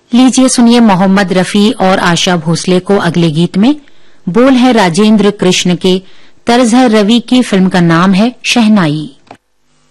लीजिए सुनिए मोहम्मद रफी और आशा भोसले को अगले गीत में। बोल है राजेंद्र कृष्ण के, तर्ज है रवि की, फिल्म का नाम है शहनाई।